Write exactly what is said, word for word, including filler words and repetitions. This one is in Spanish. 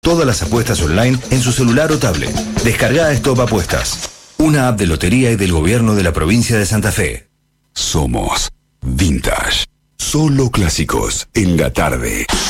Todas las apuestas online en su celular o tablet. Descarga Stop Apuestas, una app de lotería y del gobierno de la provincia de Santa Fe. Somos Vintage. Solo clásicos en la tarde.